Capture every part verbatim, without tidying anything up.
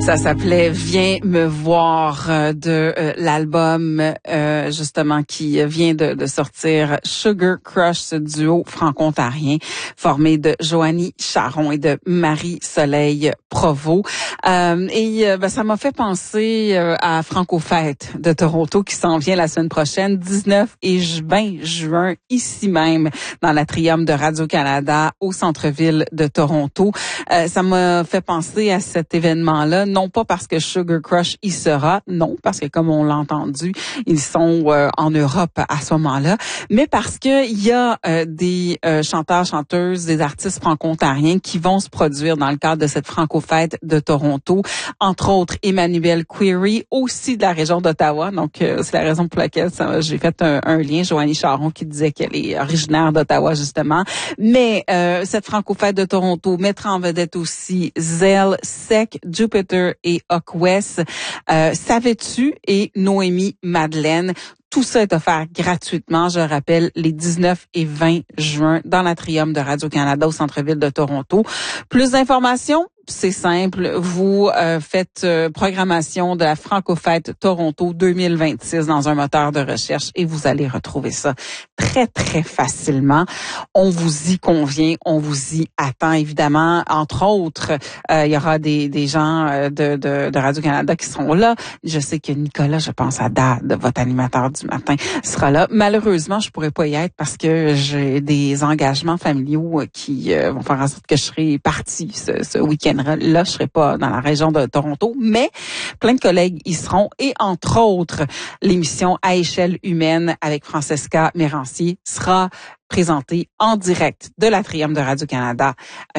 Ça s'appelait Viens me voir euh, de euh, l'album euh, justement qui vient de, de sortir Sugar Crush, ce duo franco-ontarien formé de Joanie Charon et de Marie-Soleil Provost. Euh, et euh, ben, ça m'a fait penser euh, à Franco-Fête de Toronto qui s'en vient la semaine prochaine, dix-neuf et vingt juin, ici même dans l'atrium de Radio-Canada au centre-ville de Toronto. Euh, ça m'a fait penser à cet événement-là, non pas parce que Sugar Crush y sera, non, parce que comme on l'a entendu, ils sont euh, en Europe à ce moment-là, mais parce que il y a euh, des euh, chanteurs, chanteuses, des artistes franco-ontariens qui vont se produire dans le cadre de cette Franco-Fête de Toronto, entre autres Emmanuel Query, aussi de la région d'Ottawa, donc euh, c'est la raison pour laquelle ça, j'ai fait un, un lien, Joanie Charon qui disait qu'elle est originaire d'Ottawa justement, mais euh, cette Franco-Fête de Toronto mettra en vedette aussi Zell, Sec, Jupiter et Hawk West, euh, Savais-tu et Noémie Madeleine. Tout ça est offert gratuitement, je rappelle, les dix-neuf et vingt juin dans l'atrium de Radio-Canada au centre-ville de Toronto. Plus d'informations? C'est simple, vous euh, faites euh, programmation de la Franco-Fête Toronto deux mille vingt-six dans un moteur de recherche et vous allez retrouver ça très, très facilement. On vous y convient, on vous y attend évidemment. Entre autres, euh, il y aura des, des gens euh, de, de, de Radio-Canada qui seront là. Je sais que Nicolas, je pense à Dad, votre animateur du matin, sera là. Malheureusement, je pourrais pas y être parce que j'ai des engagements familiaux qui euh, vont faire en sorte que je serai partie ce, ce week-end. Là, je serai pas dans la région de Toronto, mais plein de collègues y seront. Et entre autres, l'émission À échelle humaine avec Francesca Mérancier sera présentée en direct de l'atrium de Radio-Canada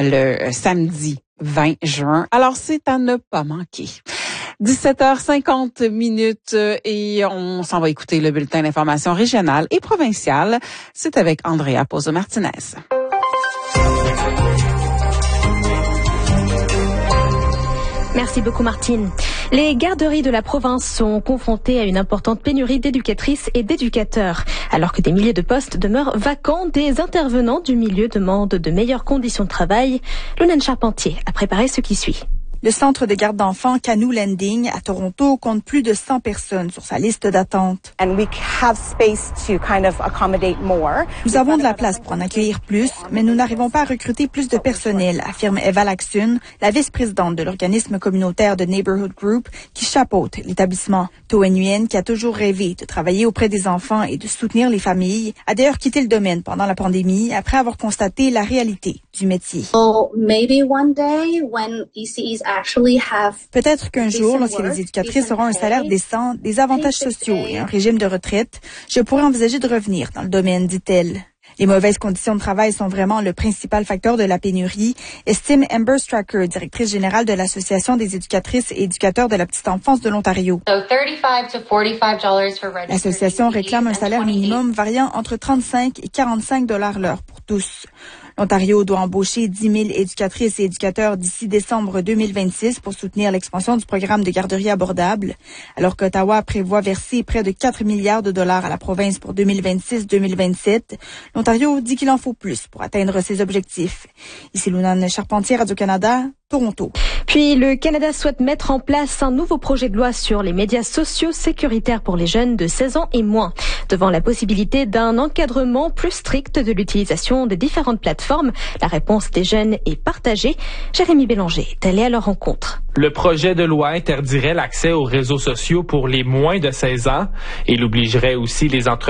le samedi vingt juin. Alors, c'est à ne pas manquer. dix-sept heures cinquante minutes et on s'en va écouter le bulletin d'information régionale et provinciale. C'est avec Andrea Pozo-Martinez. Merci beaucoup Martine. Les garderies de la province sont confrontées à une importante pénurie d'éducatrices et d'éducateurs. Alors que des milliers de postes demeurent vacants, des intervenants du milieu demandent de meilleures conditions de travail. Lunan Charpentier a préparé ce qui suit. Le centre de garde d'enfants Canoe Landing à Toronto compte plus de cent personnes sur sa liste d'attente. And we have space to kind of accommodate more. Nous avons de la place pour en accueillir plus, mais nous n'arrivons pas à recruter plus de personnel, affirme Eva Laxun, la vice-présidente de l'organisme communautaire de Neighborhood Group qui chapeaute l'établissement. To Nguyen, qui a toujours rêvé de travailler auprès des enfants et de soutenir les familles, a d'ailleurs quitté le domaine pendant la pandémie après avoir constaté la réalité du métier. Oh, maybe one day when E C Es Peut-être qu'un jour, lorsque les éducatrices auront un salaire décent, des avantages sociaux et un régime de retraite, je pourrais envisager de revenir dans le domaine, dit-elle. Les mauvaises conditions de travail sont vraiment le principal facteur de la pénurie, estime Amber Stracker, directrice générale de l'Association des éducatrices et éducateurs de la petite enfance de l'Ontario. L'association réclame un salaire minimum variant entre trente-cinq et quarante-cinq dollars l'heure pour tous. L'Ontario doit embaucher dix mille éducatrices et éducateurs d'ici décembre deux mille vingt-six pour soutenir l'expansion du programme de garderie abordable, alors qu'Ottawa prévoit verser près de quatre milliards de dollars à la province pour deux mille vingt-six deux mille vingt-sept. L'Ontario dit qu'il en faut plus pour atteindre ses objectifs. Ici Lunan Charpentier, Radio-Canada, Toronto. Puis le Canada souhaite mettre en place un nouveau projet de loi sur les médias sociaux sécuritaires pour les jeunes de seize ans et moins, devant la possibilité d'un encadrement plus strict de l'utilisation des différentes plateformes. La réponse des jeunes est partagée. Jérémy Bélanger est allé à leur rencontre. Le projet de loi interdirait l'accès aux réseaux sociaux pour les moins de seize ans et il obligerait aussi les entreprises